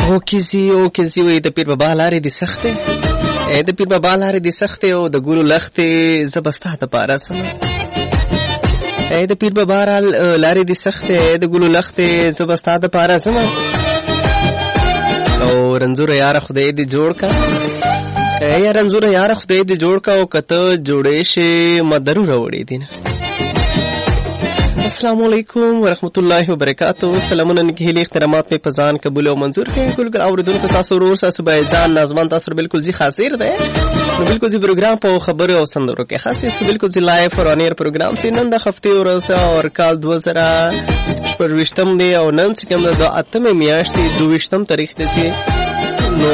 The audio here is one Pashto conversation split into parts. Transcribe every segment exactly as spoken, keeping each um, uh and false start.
او کیزی او کیزی وې د پیر بابا لارې دي سختې اې د پیر بابا لارې دي سختې او د ګلو لختې زبستا ته پاره سم اې د پیر بابا لارې دي سختې د ګلو لختې زبستا ته پاره سم او رنزور یار خدای دې جوړ کا اے رنزور یار خدای دې جوړ کا او کته جوړې شي مدرو وروړې دي نه. السلام علیکم ورحمۃ اللہ وبرکاتہ. سلامونه نکهلی احترامات په پزان قبول او منظور کړئ. ګل اوریدونکو تاسو ورور تاسو بایزان نازمان تاسو بالکل زی حاضر ده نو بالکل زی پروګرام په خبرو او سندرو کې خاصه بالکل زی لایو فرانیر پروګرام سي نن د هفته ورځ او کال دو هزار پرويشتم دی او نن چې کوم د اتمه میاشتې دویشتم تاریخ دی چې نو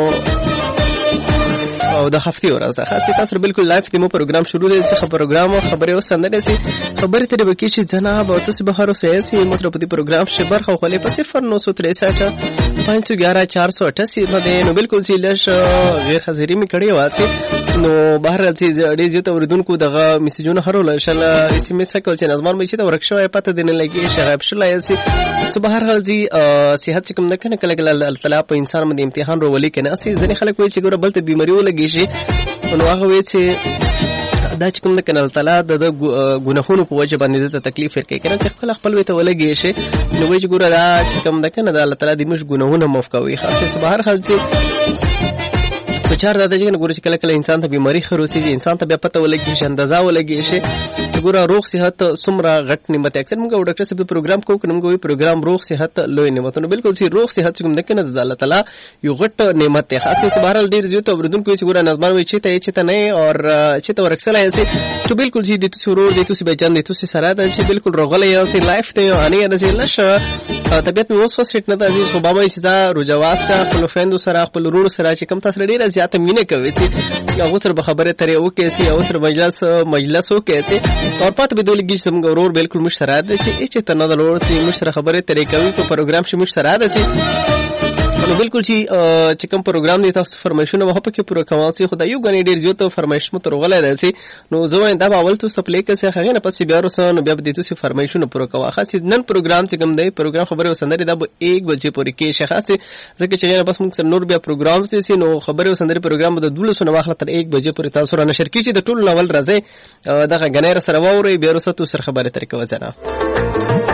او د هفته ورځ خاصه تاسو بالکل لایو دمو پروګرام شروع دی څه پروګرام خبرو او سندرې سي خبرې ترې بکی چې جناب او تاسو به هر سیاسي مطلب دی پروګرام شبر خو خلې په صفر نو سو تریسٹھ پانچ سو گیارہ چار سو اٹھاسی باندې نو بالکل چې لږ غیر حاضری می کړی واسي نو بهر چې اړې زه ته وردونکو دغه میسجونه هرول شل اس ام اس کول چې نظم مې چې دا ورکشوي پته دینه لګي شغاب شلای سي سو بهر حال چې صحت کوم نه کنه کله کله الله تعالی په انسان باندې امتحان ورولي کنه اسی ځنې خلک وایي چې ګوره بل ته بیماری ولګي شي نو هغه وایي چې دا چې کوم نه کنه الله تعالی د ګناهونو په وجه باندې ته تکلیف ورکړي کنه چې خپل خپل وي ته ولګي شي نو وایي چې ګوره دا چې کوم نه کنه د الله تعالی د مش ګناهونه معاف کوي خاصه بهر حال چې په چار دا چې ګوره چې کله کله انسان ته بیماری خروسي انسان ته بیا پته ولګي شي اندازا ولګي شي ګوره روغ صحت سمرا غټ نعمت اکثر موږ ډاکټر صاحب پروګرام کوو کوم کوي پروګرام روغ صحت لوی نعمت نو بالکل سي روغ صحت کوم نه کنه د الله تعالی یو غټ نعمت ته خاصه سبحان ډیر زیات اوردون کوي چې ګوره نظم وي چې ته چې ته نه او چې ته ورکسل یې چې بالکل چې د تو شروع د تو سي بچان د تو سي سره دا چې بالکل روغله یې سي لایف ته اني نه سي لښ طبيعت مې اوس وسټ نه د عزیز خو بابا یې سزا رجوات سره خپل فیندو سره خپل ورور سره چې کم تاسو ډیر زیات مینه کوي چې یو سره به خبره ترې او کې سي او سره مجلس مجلس او کې سي اور پات به دولګي سم ګورور بالکل مشترک دي چې چې ته نه دلور سي مشترک خبره ترې کوي په پروګرام شي مشترک دي نو بالکل چې چې کوم پروګرام دی تاسو فرمایشونه وه پکې پوره کوئ چې خدای یو غني ډیر زیات فرمایش مو تر غلې راځي نو زه وایم دا اول تو سپلې کې څه هغه نه پسې بیا ورسره نو بیا به تاسو فرمایشونه پوره کوئ خاص نن پروګرام چې کوم دی پروګرام خبره وسندري دا به یک بجې پورې کې شي خاص ځکه چې نه بس موږ سره نور بیا پروګرام سي نو خبره وسندري پروګرام به د دولسو نه واخله تر یک بجې پورې تاسو را نشر کیږي د ټول ناول راځي دغه غنیر سره ووري بیا ورسره تاسو خبره تر کوي زنه